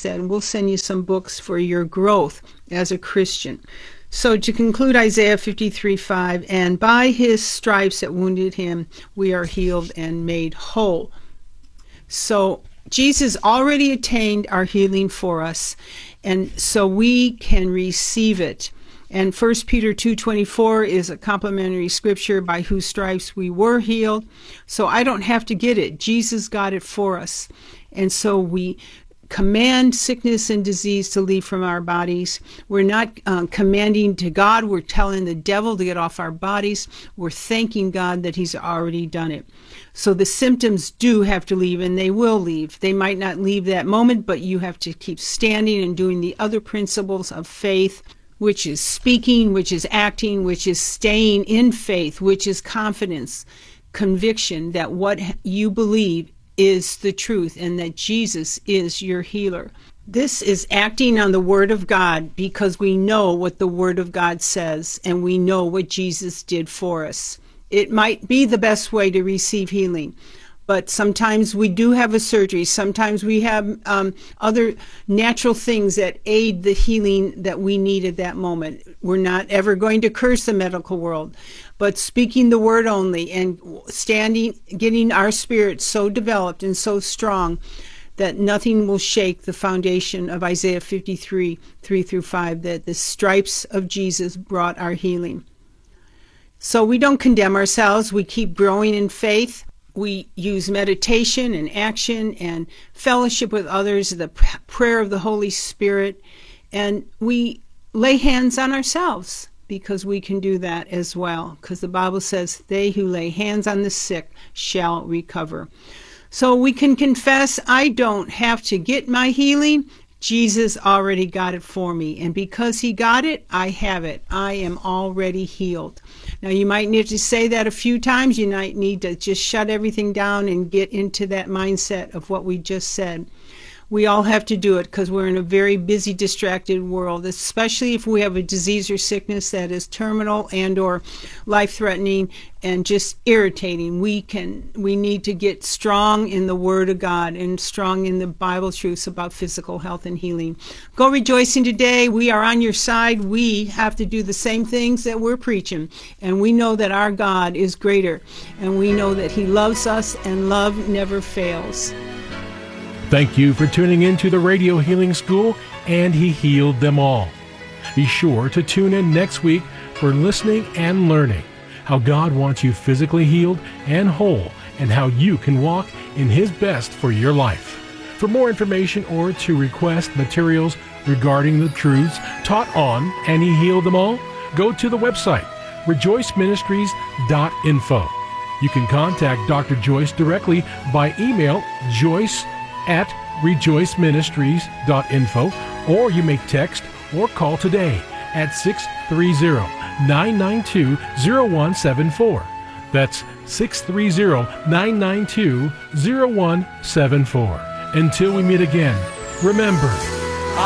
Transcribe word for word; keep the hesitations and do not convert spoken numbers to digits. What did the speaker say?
said, we'll send you some books for your growth as a Christian. So to conclude, Isaiah fifty-three five, and by his stripes that wounded him, we are healed and made whole. So Jesus already attained our healing for us, and so we can receive it. And First Peter two twenty-four is a complementary scripture, by whose stripes we were healed. So I don't have to get it. Jesus got it for us. And so we command sickness and disease to leave from our bodies. We're not uh, commanding to God. We're telling the devil to get off our bodies. We're thanking God that he's already done it. So the symptoms do have to leave, and they will leave. They might not leave that moment, but you have to keep standing and doing the other principles of faith, which is speaking, which is acting, which is staying in faith, which is confidence, conviction that what you believe is the truth and that Jesus is your healer. This is acting on the Word of God, because we know what the Word of God says and we know what Jesus did for us. It might be the best way to receive healing, but sometimes we do have a surgery. Sometimes we have um, other natural things that aid the healing that we need at that moment. We're not ever going to curse the medical world, but speaking the word only and standing, getting our spirit so developed and so strong that nothing will shake the foundation of Isaiah fifty-three, three through five, that the stripes of Jesus brought our healing. So we don't condemn ourselves. We keep growing in faith. We use meditation and action and fellowship with others, the prayer of the Holy Spirit, and we lay hands on ourselves, because we can do that as well, because the Bible says, they who lay hands on the sick shall recover. So we can confess, I don't have to get my healing. Jesus already got it for me. And because he got it, I have it. I am already healed. Now, you might need to say that a few times. You might need to just shut everything down and get into that mindset of what we just said. We all have to do it, because we're in a very busy, distracted world, especially if we have a disease or sickness that is terminal and or life-threatening and just irritating. We can, we need to get strong in the Word of God and strong in the Bible truths about physical health and healing. Go rejoicing today. We are on your side. We have to do the same things that we're preaching, and we know that our God is greater, and we know that he loves us, and love never fails. Thank you for tuning in to the Radio Healing School, and he healed them all. Be sure to tune in next week for listening and learning how God wants you physically healed and whole, and how you can walk in his best for your life. For more information or to request materials regarding the truths taught on And He Healed Them All, go to the website rejoice ministries dot info. You can contact Doctor Joyce directly by email, joyce at rejoice ministries dot info, or you may text or call today at six three zero, nine nine two, zero one seven four. That's six three zero, nine nine two, zero one seven four. Until we meet again, remember,